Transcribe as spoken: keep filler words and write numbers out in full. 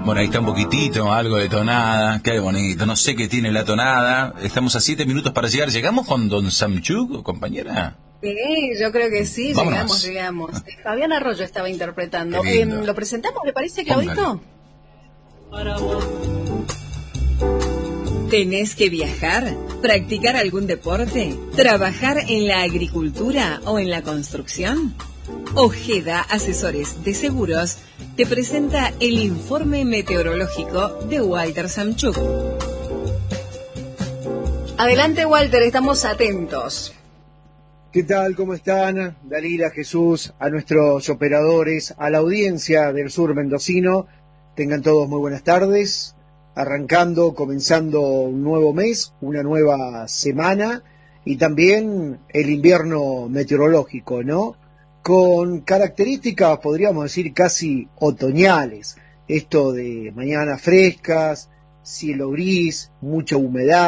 Bueno, ahí está un poquitito, algo de tonada, qué bonito, no sé qué tiene la tonada. Estamos a siete minutos para llegar. ¿Llegamos con Don Samchuk, compañera? Sí, yo creo que sí, Vámonos. llegamos, llegamos. Fabián Arroyo estaba interpretando. Eh, ¿Lo presentamos, le parece, Claudito? ¿Tenés que viajar? ¿Practicar algún deporte? ¿Trabajar en la agricultura o en la construcción? Ojeda Asesores de Seguros te presenta el informe meteorológico de Walter Samchuk. Adelante, Walter, estamos atentos. ¿Qué tal? ¿Cómo están? Dalila, Jesús, a nuestros operadores, a la audiencia del sur mendocino. Tengan todos muy buenas tardes. Arrancando, comenzando un nuevo mes, una nueva semana y también el invierno meteorológico, ¿no? Con características, podríamos decir, casi otoñales. Esto de mañanas frescas, cielo gris, mucha humedad.